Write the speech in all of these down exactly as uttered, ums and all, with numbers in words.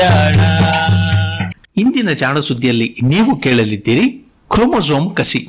ಇಂದಿನ ಜಾಣ ಸುದ್ದಿಯಲ್ಲಿ ನೀವು ಕೇಳಲಿದ್ದೀರಿ ಕ್ರೋಮೋಸೋಮ್ ಕಸಿ.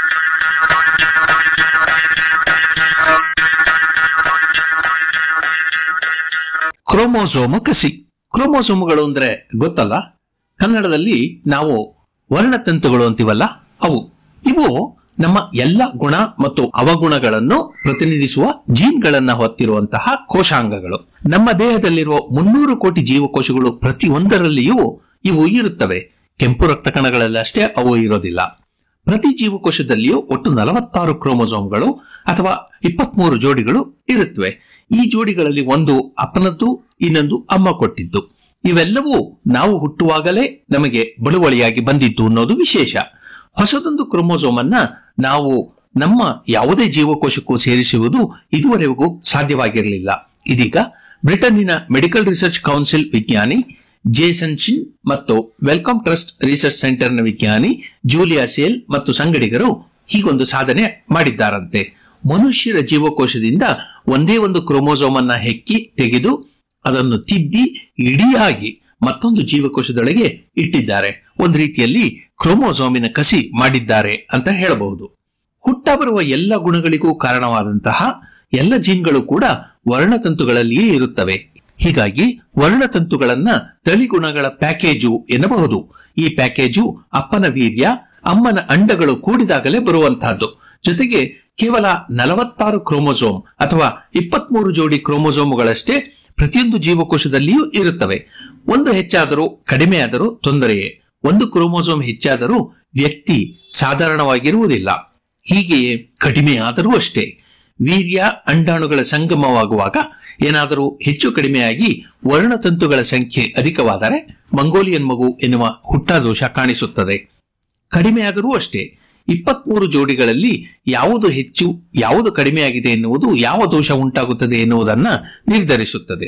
ಕ್ರೋಮೋಸೋಮ್ ಕಸಿ. ಕ್ರೋಮೋಸೋಮ್ಗಳು ಅಂದ್ರೆ ಗೊತ್ತಲ್ಲ, ಕನ್ನಡದಲ್ಲಿ ನಾವು ವರ್ಣತಂತುಗಳು ಅಂತೀವಲ್ಲ, ಅವು ಇವು ನಮ್ಮ ಎಲ್ಲ ಗುಣ ಮತ್ತು ಅವಗುಣಗಳನ್ನು ಪ್ರತಿನಿಧಿಸುವ ಜೀನ್ಗಳನ್ನ ಹೊತ್ತಿರುವಂತಹ ಕೋಶಾಂಗಗಳು. ನಮ್ಮ ದೇಹದಲ್ಲಿರುವ ಮುನ್ನೂರು ಕೋಟಿ ಜೀವಕೋಶಗಳು ಪ್ರತಿಯೊಂದರಲ್ಲಿಯೂ ಇವು ಇರುತ್ತವೆ. ಕೆಂಪು ರಕ್ತ ಕಣಗಳಲ್ಲಿ ಅಷ್ಟೇ ಅವು ಇರೋದಿಲ್ಲ. ಪ್ರತಿ ಜೀವಕೋಶದಲ್ಲಿಯೂ ಒಟ್ಟು ನಲವತ್ತಾರು ಕ್ರೋಮೋಸೋಮ್ಗಳು ಅಥವಾ ಇಪ್ಪತ್ಮೂರು ಜೋಡಿಗಳು ಇರುತ್ತವೆ. ಈ ಜೋಡಿಗಳಲ್ಲಿ ಒಂದು ಅಪ್ಪನದ್ದು, ಇನ್ನೊಂದು ಅಮ್ಮ ಕೊಟ್ಟಿದ್ದು. ಇವೆಲ್ಲವೂ ನಾವು ಹುಟ್ಟುವಾಗಲೇ ನಮಗೆ ಬಳುವಳಿಯಾಗಿ ಬಂದಿದ್ದು ಅನ್ನೋದು ವಿಶೇಷ. ಹೊಸದೊಂದು ಕ್ರೋಮೋಸೋಮ್ ಅನ್ನ ನಾವು ನಮ್ಮ ಯಾವುದೇ ಜೀವಕೋಶಕ್ಕೂ ಸೇರಿಸುವುದು ಇದುವರೆಗೂ ಸಾಧ್ಯವಾಗಿರಲಿಲ್ಲ. ಇದೀಗ ಬ್ರಿಟನ್ನಿನ ಮೆಡಿಕಲ್ ರಿಸರ್ಚ್ ಕೌನ್ಸಿಲ್ ವಿಜ್ಞಾನಿ ಜೇಸನ್ ಶಿನ್ ಮತ್ತು ವೆಲ್ಕಮ್ ಟ್ರಸ್ಟ್ ರಿಸರ್ಚ್ ಸೆಂಟರ್ನ ವಿಜ್ಞಾನಿ ಜೂಲಿಯಾ ಸೇಲ್ ಮತ್ತು ಸಂಗಡಿಗರು ಹೀಗೊಂದು ಸಾಧನೆ ಮಾಡಿದ್ದಾರಂತೆ. ಮನುಷ್ಯರ ಜೀವಕೋಶದಿಂದ ಒಂದೇ ಒಂದು ಕ್ರೋಮೋಸೋಮ್ ಅನ್ನ ಹೆಕ್ಕಿ ತೆಗೆದು ಅದನ್ನು ತಿದ್ದಿ ಇಡಿಯಾಗಿ ಮತ್ತೊಂದು ಜೀವಕೋಶದೊಳಗೆ ಇಟ್ಟಿದ್ದಾರೆ. ಒಂದು ರೀತಿಯಲ್ಲಿ ಕ್ರೋಮೋಸೋಮಿನ ಕಸಿ ಮಾಡಿದ್ದಾರೆ ಅಂತ ಹೇಳಬಹುದು. ಹುಟ್ಟ ಬರುವ ಎಲ್ಲ ಗುಣಗಳಿಗೂ ಕಾರಣವಾದಂತಹ ಎಲ್ಲ ಜೀನ್ಗಳು ಕೂಡ ವರ್ಣತಂತುಗಳಲ್ಲಿಯೇ ಇರುತ್ತವೆ. ಹೀಗಾಗಿ ವರ್ಣತಂತುಗಳನ್ನ ತಳಿಗುಣಗಳ ಪ್ಯಾಕೇಜು ಎನ್ನಬಹುದು. ಈ ಪ್ಯಾಕೇಜು ಅಪ್ಪನ ವೀರ್ಯ, ಅಮ್ಮನ ಅಂಡಗಳು ಕೂಡಿದಾಗಲೇ ಬರುವಂತಹದ್ದು. ಜೊತೆಗೆ ಕೇವಲ ನಲವತ್ತಾರು ಕ್ರೋಮೋಸೋಮ್ ಅಥವಾ ಇಪ್ಪತ್ಮೂರು ಜೋಡಿ ಕ್ರೋಮೋಸೋಮ್ಗಳಷ್ಟೇ ಪ್ರತಿಯೊಂದು ಜೀವಕೋಶದಲ್ಲಿಯೂ ಇರುತ್ತವೆ. ಒಂದು ಹೆಚ್ಚಾದರೂ ಕಡಿಮೆಯಾದರೂ ತೊಂದರೆಯೇ. ಒಂದು ಕ್ರೋಮೋಸೋಮ್ ಹೆಚ್ಚಾದರೂ ವ್ಯಕ್ತಿ ಸಾಧಾರಣವಾಗಿರುವುದಿಲ್ಲ. ಹೀಗೆಯೇ ಕಡಿಮೆಯಾದರೂ ಅಷ್ಟೇ. ವೀರ್ಯ ಅಂಡಾಣುಗಳ ಸಂಗಮವಾಗುವಾಗ ಏನಾದರೂ ಹೆಚ್ಚು ಕಡಿಮೆಯಾಗಿ ವರ್ಣತಂತುಗಳ ಸಂಖ್ಯೆ ಅಧಿಕವಾದರೆ ಮಂಗೋಲಿಯನ್ ಮಗು ಎನ್ನುವ ಹುಟ್ಟಾದೋಷ ಕಾಣಿಸುತ್ತದೆ. ಕಡಿಮೆಯಾದರೂ ಅಷ್ಟೇ. ಇಪ್ಪತ್ಮೂರು ಜೋಡಿಗಳಲ್ಲಿ ಯಾವುದು ಹೆಚ್ಚು ಯಾವುದು ಕಡಿಮೆಯಾಗಿದೆ ಎನ್ನುವುದು ಯಾವ ದೋಷ ಉಂಟಾಗುತ್ತದೆ ಎನ್ನುವುದನ್ನ ನಿರ್ಧರಿಸುತ್ತದೆ.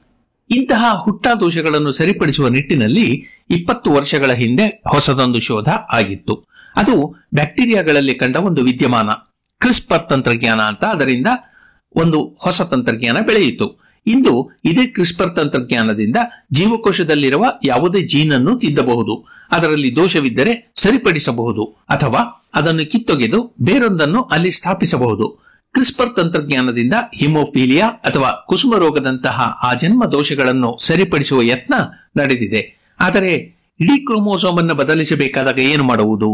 ಇಂತಹ ಹುಟ್ಟಾದೋಷಗಳನ್ನು ಸರಿಪಡಿಸುವ ನಿಟ್ಟಿನಲ್ಲಿ ಇಪ್ಪತ್ತು ವರ್ಷಗಳ ಹಿಂದೆ ಹೊಸದೊಂದು ಶೋಧ ಆಗಿತ್ತು. ಅದು ಬ್ಯಾಕ್ಟೀರಿಯಾಗಳಲ್ಲಿ ಕಂಡ ಒಂದು ವಿದ್ಯಮಾನ, ಕ್ರಿಸ್ಪರ್ ತಂತ್ರಜ್ಞಾನ ಅಂತ. ಅದರಿಂದ ಒಂದು ಹೊಸ ತಂತ್ರಜ್ಞಾನ ಬೆಳೆಯಿತು. ಇಂದು ಇದೇ ಕ್ರಿಸ್ಪರ್ ತಂತ್ರಜ್ಞಾನದಿಂದ ಜೀವಕೋಶದಲ್ಲಿರುವ ಯಾವುದೇ ಜೀನ್ ಅನ್ನು ತಿದ್ದಬಹುದು. ಅದರಲ್ಲಿ ದೋಷವಿದ್ದರೆ ಸರಿಪಡಿಸಬಹುದು ಅಥವಾ ಅದನ್ನು ಕಿತ್ತೊಗೆದು ಬೇರೊಂದನ್ನು ಅಲ್ಲಿ ಸ್ಥಾಪಿಸಬಹುದು. ಕ್ರಿಸ್ಪರ್ ತಂತ್ರಜ್ಞಾನದಿಂದ ಹಿಮೋಫೀಲಿಯಾ ಅಥವಾ ಕುಸುಮ ರೋಗದಂತಹ ಆ ಜನ್ಮ ದೋಷಗಳನ್ನು ಸರಿಪಡಿಸುವ ಯತ್ನ ನಡೆದಿದೆ. ಆದರೆ ಇಡೀ ಕ್ರೋಮೋಸೋಮ್ ಅನ್ನು ಬದಲಿಸಬೇಕಾದಾಗ ಏನು ಮಾಡುವುದು?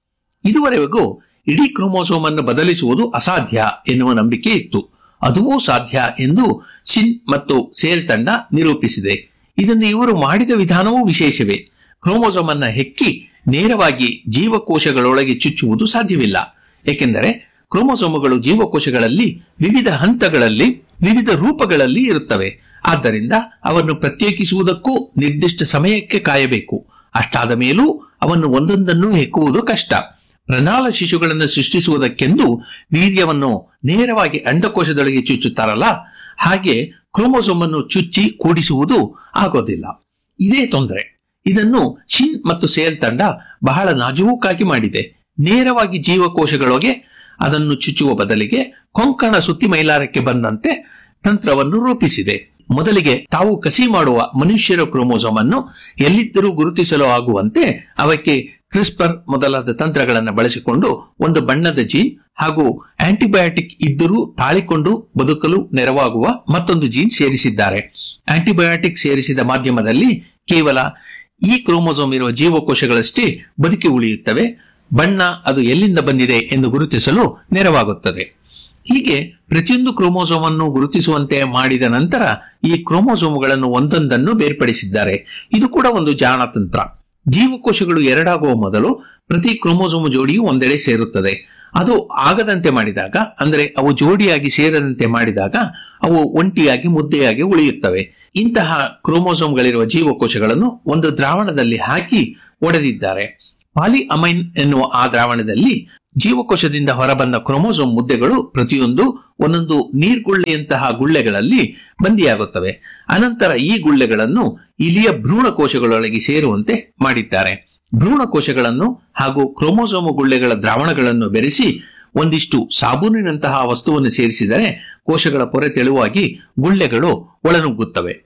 ಇದುವರೆಗೂ ಇಡೀ ಕ್ರೋಮೋಸೋಮ್ ಅನ್ನು ಬದಲಿಸುವುದು ಅಸಾಧ್ಯ ಎನ್ನುವ ನಂಬಿಕೆ ಇತ್ತು. ಅದೂ ಸಾಧ್ಯ ಎಂದು ಶಿನ್ ಮತ್ತು ಸೇಲ್ ತಂಡ ನಿರೂಪಿಸಿದೆ. ಇದನ್ನು ಇವರು ಮಾಡಿದ ವಿಧಾನವೂ ವಿಶೇಷವೇ. ಕ್ರೋಮೋಸೋಮ್ ಅನ್ನ ಹೆಕ್ಕಿ ನೇರವಾಗಿ ಜೀವಕೋಶಗಳೊಳಗೆ ಚುಚ್ಚುವುದು ಸಾಧ್ಯವಿಲ್ಲ. ಏಕೆಂದರೆ ಕ್ರೋಮೋಸೋಮ್ಗಳು ಜೀವಕೋಶಗಳಲ್ಲಿ ವಿವಿಧ ಹಂತಗಳಲ್ಲಿ ವಿವಿಧ ರೂಪಗಳಲ್ಲಿ ಇರುತ್ತವೆ. ಆದ್ದರಿಂದ ಅವನ್ನು ಪ್ರತ್ಯೇಕಿಸುವುದಕ್ಕೂ ನಿರ್ದಿಷ್ಟ ಸಮಯಕ್ಕೆ ಕಾಯಬೇಕು. ಅಷ್ಟಾದ ಮೇಲೂ ಅವನ್ನು ಒಂದೊಂದನ್ನು ಹೆಕ್ಕುವುದು ಕಷ್ಟ. ಪ್ರಣಾಳ ಶಿಶುಗಳನ್ನು ಸೃಷ್ಟಿಸುವುದಕ್ಕೆಂದು ವೀರ್ಯವನ್ನು ನೇರವಾಗಿ ಅಂಡಕೋಶದೊಳಗೆ ಚುಚ್ಚುತ್ತಾರಲ್ಲ, ಹಾಗೆ ಕ್ರೋಮೋಸೋಮ್ ಅನ್ನು ಚುಚ್ಚಿ ಕೂಡಿಸುವುದು ಆಗೋದಿಲ್ಲ. ಇದೇ ತೊಂದರೆ. ಇದನ್ನು ಶಿನ್ ಮತ್ತು ಸೇಲ್ ತಂಡ ಬಹಳ ನಾಜೂಕಾಗಿ ಮಾಡಿದೆ. ನೇರವಾಗಿ ಜೀವಕೋಶಗಳೊಳಗೆ ಅದನ್ನು ಚುಚ್ಚುವ ಬದಲಿಗೆ ಕೊಂಕಣ ಸುತ್ತಿ ಮೈಲಾರಕ್ಕೆ ಬಂದಂತೆ ತಂತ್ರವನ್ನು ರೂಪಿಸಿದೆ. ಮೊದಲಿಗೆ ತಾವು ಕಸಿ ಮಾಡುವ ಮನುಷ್ಯರ ಕ್ರೋಮೋಸೋಮ್ ಅನ್ನು ಎಲ್ಲಿದ್ದರೂ ಗುರುತಿಸಲು ಆಗುವಂತೆ ಅವಕ್ಕೆ ಕ್ರಿಸ್ಪರ್ ಮೊದಲಾದ ತಂತ್ರಗಳನ್ನು ಬಳಸಿಕೊಂಡು ಒಂದು ಬಣ್ಣದ ಜೀನ್ ಹಾಗೂ ಆಂಟಿಬಯೋಟಿಕ್ ಇದ್ದರೂ ತಾಳಿಕೊಂಡು ಬದುಕಲು ನೆರವಾಗುವ ಮತ್ತೊಂದು ಜೀನ್ ಸೇರಿಸಿದ್ದಾರೆ. ಆಂಟಿಬಯೋಟಿಕ್ ಸೇರಿಸಿದ ಮಾಧ್ಯಮದಲ್ಲಿ ಕೇವಲ ಈ ಕ್ರೋಮೋಸೋಮ್ ಇರುವ ಜೀವಕೋಶಗಳಷ್ಟೇ ಬದುಕಿ ಉಳಿಯುತ್ತವೆ. ಬಣ್ಣ ಅದು ಎಲ್ಲಿಂದ ಬಂದಿದೆ ಎಂದು ಗುರುತಿಸಲು ನೆರವಾಗುತ್ತದೆ. ಹೀಗೆ ಪ್ರತಿಯೊಂದು ಕ್ರೋಮೋಸೋಮ್ ಅನ್ನು ಗುರುತಿಸುವಂತೆ ಮಾಡಿದ ನಂತರ ಈ ಕ್ರೋಮೋಸೋಮ್ಗಳನ್ನು ಒಂದೊಂದನ್ನು ಬೇರ್ಪಡಿಸಿದ್ದಾರೆ. ಇದು ಕೂಡ ಒಂದು ಜಾಣ ತಂತ್ರ. ಜೀವಕೋಶಗಳು ಎರಡಾಗುವ ಮೊದಲು ಪ್ರತಿ ಕ್ರೋಮೋಸೋಮ್ ಜೋಡಿಯು ಒಂದೆಡೆ ಸೇರುತ್ತದೆ. ಅದು ಆಗದಂತೆ ಮಾಡಿದಾಗ, ಅಂದರೆ ಅವು ಜೋಡಿಯಾಗಿ ಸೇರದಂತೆ ಮಾಡಿದಾಗ ಅವು ಒಂಟಿಯಾಗಿ ಮುದ್ದೆಯಾಗಿ ಉಳಿಯುತ್ತವೆ. ಇಂತಹ ಕ್ರೋಮೋಸೋಮ್ಗಳಿರುವ ಜೀವಕೋಶಗಳನ್ನು ಒಂದು ದ್ರಾವಣದಲ್ಲಿ ಹಾಕಿ ಒಡೆದಿದ್ದಾರೆ. ಪಾಲಿಅಮೈನ್ ಎನ್ನುವ ಆ ದ್ರಾವಣದಲ್ಲಿ ಜೀವಕೋಶದಿಂದ ಹೊರಬಂದ ಕ್ರೋಮೋಸೋಮ್ ಮುದ್ದೆಗಳು ಪ್ರತಿಯೊಂದು ಒಂದೊಂದು ನೀರ್ಗುಳ್ಳೆಯಂತಹ ಗುಳ್ಳೆಗಳಲ್ಲಿ ಬಂದಿಯಾಗುತ್ತವೆ. ಅನಂತರ ಈ ಗುಳ್ಳೆಗಳನ್ನು ಇಲಿಯ ಭ್ರೂಣಕೋಶಗಳೊಳಗೆ ಸೇರುವಂತೆ ಮಾಡಿದ್ದಾರೆ. ಭ್ರೂಣಕೋಶಗಳನ್ನು ಹಾಗೂ ಕ್ರೋಮೋಸೋಮ್ ಗುಳ್ಳೆಗಳ ದ್ರಾವಣಗಳನ್ನು ಬೆರೆಸಿ ಒಂದಿಷ್ಟು ಸಾಬೂನಿನಂತಹ ವಸ್ತುವನ್ನು ಸೇರಿಸಿದರೆ ಕೋಶಗಳ ಪೊರೆ ತೆಳುವಾಗಿ ಗುಳ್ಳೆಗಳು ಒಳನುಗ್ಗುತ್ತವೆ.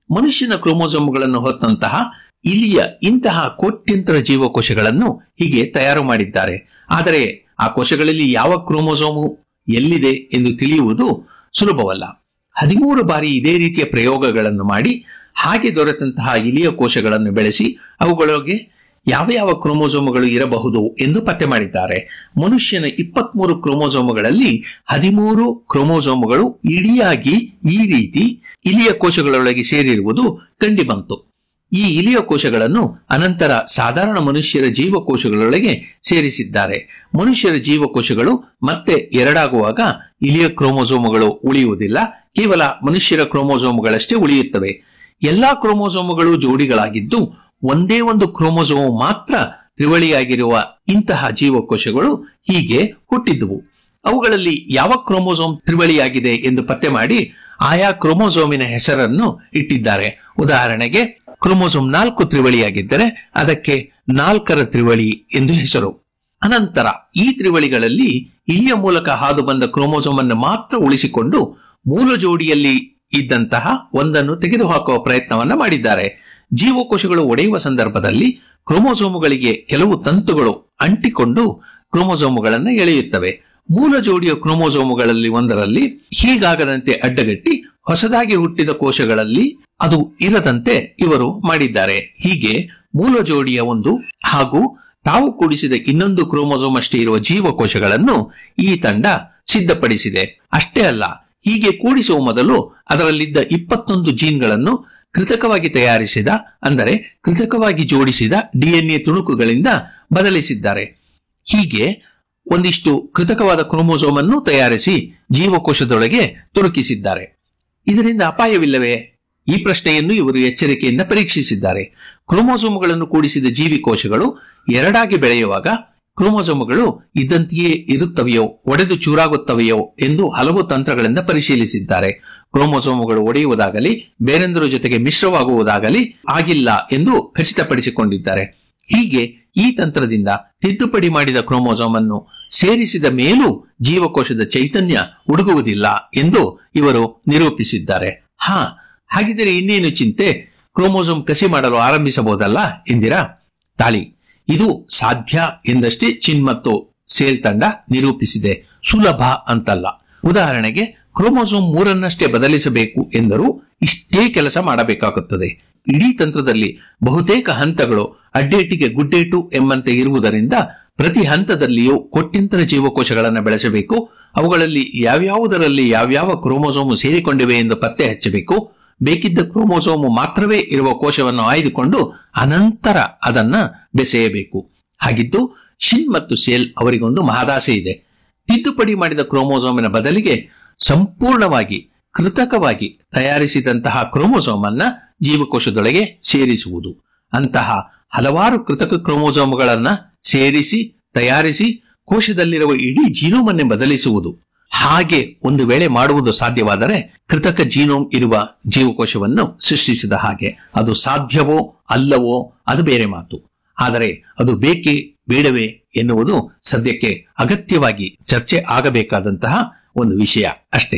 ಮನುಷ್ಯನ ಕ್ರೋಮೋಸೋಮ್ಗಳನ್ನು ಹೊತ್ತಂತಹ ಇಲಿಯ ಇಂತಹ ಕೋಟ್ಯಂತರ ಜೀವಕೋಶಗಳನ್ನು ಹೀಗೆ ತಯಾರು ಮಾಡಿದ್ದಾರೆ. ಆದರೆ ಆ ಕೋಶಗಳಲ್ಲಿ ಯಾವ ಕ್ರೋಮೋಸೋಮು ಎಲ್ಲಿದೆ ಎಂದು ತಿಳಿಯುವುದು ಸುಲಭವಲ್ಲ. ಹದಿಮೂರು ಬಾರಿ ಇದೇ ರೀತಿಯ ಪ್ರಯೋಗಗಳನ್ನು ಮಾಡಿ ಹಾಗೆ ದೊರೆತಂತಹ ಇಲಿಯ ಕೋಶಗಳನ್ನು ಬೆಳೆಸಿ ಅವುಗಳಿಗೆ ಯಾವ ಯಾವ ಕ್ರೋಮೋಸೋಮುಗಳು ಇರಬಹುದು ಎಂದು ಪತ್ತೆ ಮಾಡಿದ್ದಾರೆ. ಮನುಷ್ಯನ ಇಪ್ಪತ್ಮೂರು ಕ್ರೋಮೋಸೋಮುಗಳಲ್ಲಿ ಹದಿಮೂರು ಕ್ರೋಮೋಸೋಮುಗಳು ಇಡಿಯಾಗಿ ಈ ರೀತಿ ಇಲಿಯ ಕೋಶಗಳೊಳಗೆ ಸೇರಿರುವುದು ಕಂಡುಬಂತು. ಈ ಇಲಿಯ ಕೋಶಗಳನ್ನು ಅನಂತರ ಸಾಧಾರಣ ಮನುಷ್ಯರ ಜೀವಕೋಶಗಳೊಳಗೆ ಸೇರಿಸಿದ್ದಾರೆ. ಮನುಷ್ಯರ ಜೀವಕೋಶಗಳು ಮತ್ತೆ ಎರಡಾಗುವಾಗ ಇಲಿಯ ಕ್ರೋಮೋಸೋಮುಗಳು ಉಳಿಯುವುದಿಲ್ಲ, ಕೇವಲ ಮನುಷ್ಯರ ಕ್ರೋಮೋಸೋಮುಗಳಷ್ಟೇ ಉಳಿಯುತ್ತವೆ. ಎಲ್ಲಾ ಕ್ರೋಮೋಸೋಮುಗಳು ಜೋಡಿಗಳಾಗಿದ್ದು ಒಂದೇ ಒಂದು ಕ್ರೋಮೋಸೋಮ್ ಮಾತ್ರ ತ್ರಿವಳಿಯಾಗಿರುವ ಇಂತಹ ಜೀವಕೋಶಗಳು ಹೀಗೆ ಹುಟ್ಟಿದ್ದುವು. ಅವುಗಳಲ್ಲಿ ಯಾವ ಕ್ರೋಮೋಸೋಮ್ ತ್ರಿವಳಿಯಾಗಿದೆ ಎಂದು ಪತ್ತೆ ಮಾಡಿ ಆಯಾ ಕ್ರೋಮೋಸೋಮಿನ ಹೆಸರನ್ನು ಇಟ್ಟಿದ್ದಾರೆ. ಉದಾಹರಣೆಗೆ ಕ್ರೋಮೋಸೋಮ್ ನಾಲ್ಕು ತ್ರಿವಳಿಯಾಗಿದ್ದರೆ ಅದಕ್ಕೆ ನಾಲ್ಕರ ತ್ರಿವಳಿ ಎಂದು ಹೆಸರು. ಅನಂತರ ಈ ತ್ರಿವಳಿಗಳಲ್ಲಿ ಇಲಿಯ ಮೂಲಕ ಹಾದು ಬಂದ ಕ್ರೋಮೋಸೋಮ್ ಅನ್ನು ಮಾತ್ರ ಉಳಿಸಿಕೊಂಡು ಮೂಲ ಜೋಡಿಯಲ್ಲಿ ಇದ್ದಂತಹ ಒಂದನ್ನು ತೆಗೆದುಹಾಕುವ ಪ್ರಯತ್ನವನ್ನ ಮಾಡಿದ್ದಾರೆ. ಜೀವಕೋಶಗಳು ಒಡೆಯುವ ಸಂದರ್ಭದಲ್ಲಿ ಕ್ರೋಮೋಸೋಮುಗಳಿಗೆ ಕೆಲವು ತಂತುಗಳು ಅಂಟಿಕೊಂಡು ಕ್ರೋಮೋಸೋಮುಗಳನ್ನು ಎಳೆಯುತ್ತವೆ. ಮೂಲ ಜೋಡಿಯ ಕ್ರೋಮೋಸೋಮುಗಳಲ್ಲಿ ಒಂದರಲ್ಲಿ ಹೀಗಾಗದಂತೆ ಅಡ್ಡಗಟ್ಟಿ ಹೊಸದಾಗಿ ಹುಟ್ಟಿದ ಕೋಶಗಳಲ್ಲಿ ಅದು ಇರದಂತೆ ಇವರು ಮಾಡಿದ್ದಾರೆ. ಹೀಗೆ ಮೂಲ ಜೋಡಿಯ ಒಂದು ಹಾಗೂ ತಾವು ಕೂಡಿಸಿದ ಇನ್ನೊಂದು ಕ್ರೋಮೋಸೋಮ್ ಅಷ್ಟೇ ಇರುವ ಜೀವಕೋಶಗಳನ್ನು ಈ ತಂಡ ಸಿದ್ಧಪಡಿಸಿದೆ. ಅಷ್ಟೇ ಅಲ್ಲ, ಹೀಗೆ ಕೂಡಿಸುವ ಮೊದಲು ಅದರಲ್ಲಿದ್ದ ಇಪ್ಪತ್ತೊಂದು ಜೀನ್ಗಳನ್ನು ಕೃತಕವಾಗಿ ತಯಾರಿಸಿದ ಅಂದರೆ ಕೃತಕವಾಗಿ ಜೋಡಿಸಿದ ಡಿಎನ್ಎ ತುಣುಕುಗಳಿಂದ ಬದಲಿಸಿದ್ದಾರೆ. ಹೀಗೆ ಒಂದಿಷ್ಟು ಕೃತಕವಾದ ಕ್ರೋಮೋಸೋಮ್ ಅನ್ನು ತಯಾರಿಸಿ ಜೀವಕೋಶದೊಳಗೆ ತುರುಕಿಸಿದ್ದಾರೆ. ಇದರಿಂದ ಅಪಾಯವಿಲ್ಲವೇ? ಈ ಪ್ರಶ್ನೆಯನ್ನು ಇವರು ಎಚ್ಚರಿಕೆಯಿಂದ ಪರೀಕ್ಷಿಸಿದ್ದಾರೆ. ಕ್ರೋಮೋಸೋಮ್ಗಳನ್ನು ಕೂಡಿಸಿದ ಜೀವಿಕೋಶಗಳು ಎರಡಾಗಿ ಬೆಳೆಯುವಾಗ ಕ್ರೋಮೋಸೋಮ್ಗಳು ಇದ್ದಂತೆಯೇ ಇರುತ್ತವೆಯೋ ಒಡೆದು ಚೂರಾಗುತ್ತವೆಯೋ ಎಂದು ಹಲವು ತಂತ್ರಗಳಿಂದ ಪರಿಶೀಲಿಸಿದ್ದಾರೆ. ಕ್ರೋಮೋಸೋಮ್ಗಳು ಒಡೆಯುವುದಾಗಲಿ ಬೇರೆಂದರ ಜೊತೆಗೆ ಮಿಶ್ರವಾಗುವುದಾಗಲಿ ಆಗಿಲ್ಲ ಎಂದು ಖಚಿತಪಡಿಸಿಕೊಂಡಿದ್ದಾರೆ. ಹೀಗೆ ಈ ತಂತ್ರದಿಂದ ತಿದ್ದುಪಡಿ ಮಾಡಿದ ಕ್ರೋಮೋಸೋಮ್ ಅನ್ನು ಸೇರಿಸಿದ ಮೇಲೂ ಜೀವಕೋಶದ ಚೈತನ್ಯ ಹುಡುಗುವುದಿಲ್ಲ ಎಂದು ಇವರು ನಿರೂಪಿಸಿದ್ದಾರೆ. ಹಾ, ಹಾಗಿದ್ದರೆ ಇನ್ನೇನು ಚಿಂತೆ, ಕ್ರೋಮೋಸೋಮ್ ಕಸಿ ಮಾಡಲು ಆರಂಭಿಸಬಹುದಲ್ಲ ಎಂದಿರಾ? ತಾಳಿ, ಇದು ಸಾಧ್ಯ ಎಂದಷ್ಟೇ ಚಿನ್ ಮತ್ತು ಸೇಲ್ ತಂಡ ನಿರೂಪಿಸಿದೆ. ಸುಲಭ ಅಂತಲ್ಲ. ಉದಾಹರಣೆಗೆ ಕ್ರೋಮೋಸೋಮ್ ಮೂರನ್ನಷ್ಟೇ ಬದಲಿಸಬೇಕು ಎಂದರೂ ಇಷ್ಟೇ ಕೆಲಸ ಮಾಡಬೇಕಾಗುತ್ತದೆ. ಇಡೀ ತಂತ್ರದಲ್ಲಿ ಬಹುತೇಕ ಹಂತಗಳು ಅಡ್ಡೇಟಿಗೆ ಗುಡ್ಡೇಟು ಎಂಬಂತೆ ಇರುವುದರಿಂದ ಪ್ರತಿ ಹಂತದಲ್ಲಿಯೂ ಕೋಟ್ಯಂತರ ಜೀವಕೋಶಗಳನ್ನು ಬೆಳೆಸಬೇಕು. ಅವುಗಳಲ್ಲಿ ಯಾವ್ಯಾವುದರಲ್ಲಿ ಯಾವ್ಯಾವ ಕ್ರೋಮೋಸೋಮು ಸೇರಿಕೊಂಡಿವೆ ಎಂದು ಪತ್ತೆ ಹಚ್ಚಬೇಕು. ಬೇಕಿದ್ದ ಕ್ರೋಮೋಸೋಮು ಮಾತ್ರವೇ ಇರುವ ಕೋಶವನ್ನು ಆಯ್ದುಕೊಂಡು ಅನಂತರ ಅದನ್ನ ಬೆಸೆಯಬೇಕು. ಹಾಗಿದ್ದು ಶಿನ್ ಮತ್ತು ಸೇಲ್ ಅವರಿಗೊಂದು ಮಹದಾಸೆ ಇದೆ. ತಿದ್ದುಪಡಿ ಮಾಡಿದ ಕ್ರೋಮೋಸೋಮಿನ ಬದಲಿಗೆ ಸಂಪೂರ್ಣವಾಗಿ ಕೃತಕವಾಗಿ ತಯಾರಿಸಿದಂತಹ ಕ್ರೋಮೋಸೋಮ್ ಅನ್ನ ಜೀವಕೋಶದೊಳಗೆ ಸೇರಿಸುವುದು. ಅಂತಹ ಹಲವಾರು ಕೃತಕ ಕ್ರೋಮೋಸೋಮ್ಗಳನ್ನ ಸೇರಿಸಿ ತಯಾರಿಸಿ ಕೋಶದಲ್ಲಿರುವ ಇಡೀ ಜೀನೋಮನ್ನೇ ಬದಲಿಸುವುದು. ಹಾಗೆ ಒಂದು ವೇಳೆ ಮಾಡುವುದು ಸಾಧ್ಯವಾದರೆ ಕೃತಕ ಜೀನೋಮ್ ಇರುವ ಜೀವಕೋಶವನ್ನು ಸೃಷ್ಟಿಸಿದ ಹಾಗೆ. ಅದು ಸಾಧ್ಯವೋ ಅಲ್ಲವೋ ಅದು ಬೇರೆ ಮಾತು. ಆದರೆ ಅದು ಬೇಕೇ ಬೇಡವೇ ಎನ್ನುವುದು ಸದ್ಯಕ್ಕೆ ಅಗತ್ಯವಾಗಿ ಚರ್ಚೆ ಆಗಬೇಕಾದಂತಹ ಒಂದು ವಿಷಯ ಅಷ್ಟೇ.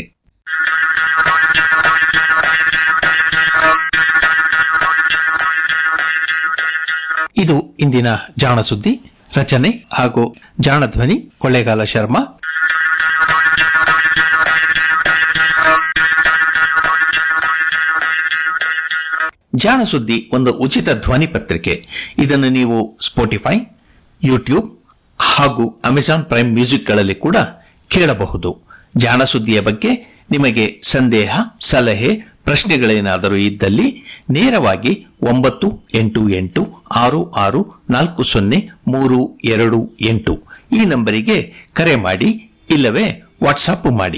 ಇದು ಇಂದಿನ ಜಾಣ ಸುದ್ದಿ. ರಚನೆ ಹಾಗೂ ಜಾಣ ಧ್ವನಿ ಕೊಳ್ಳೇಗಾಲ ಶರ್ಮಾ. ಜಾಣ ಸುದ್ದಿ ಒಂದು ಉಚಿತ ಧ್ವನಿ ಪತ್ರಿಕೆ. ಇದನ್ನು ನೀವು ಸ್ಪೋಟಿಫೈ, ಯೂಟ್ಯೂಬ್ ಹಾಗೂ ಅಮೆಜಾನ್ ಪ್ರೈಮ್ ಮ್ಯೂಸಿಕ್ಗಳಲ್ಲಿ ಕೂಡ ಕೇಳಬಹುದು. ಜಾಣ ಸುದ್ದಿಯ ಬಗ್ಗೆ ನಿಮಗೆ ಸಂದೇಹ, ಸಲಹೆ, ಪ್ರಶ್ನೆಗಳೇನಾದರೂ ಇದ್ದಲ್ಲಿ ನೇರವಾಗಿ ಒಂಬತ್ತು ಎಂಟು ಎಂಟು ಆರು ಆರು ನಾಲ್ಕು ಸೊನ್ನೆ ಮೂರು ಎರಡು ಎಂಟು ಈ ನಂಬರಿಗೆ ಕರೆ ಮಾಡಿ, ಇಲ್ಲವೇ ವಾಟ್ಸಾಪ್ ಮಾಡಿ.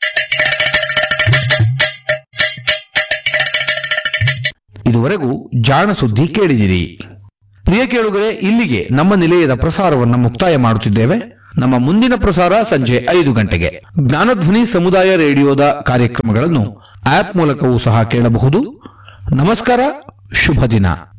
ಇದುವರೆಗೂ ಜಾಣ ಸುದ್ದಿ ಕೇಳಿದಿರಿ. ಪ್ರಿಯ ಕೇಳುಗರೆ, ಇಲ್ಲಿಗೆ ನಮ್ಮ ನಿಲಯದ ಪ್ರಸಾರವನ್ನು ಮುಕ್ತಾಯ ಮಾಡುತ್ತಿದ್ದೇವೆ. ನಮ್ಮ ಮುಂದಿನ ಪ್ರಸಾರ ಸಂಜೆ ಐದು ಗಂಟೆಗೆ. ಜ್ಞಾನಧ್ವನಿ ಸಮುದಾಯ ರೇಡಿಯೋದ ಕಾರ್ಯಕ್ರಮಗಳನ್ನು ಆಪ್ ಮೂಲಕವೂ ಸಹ ಕೇಳಬಹುದು. ನಮಸ್ಕಾರ, ಶುಭ ದಿನ.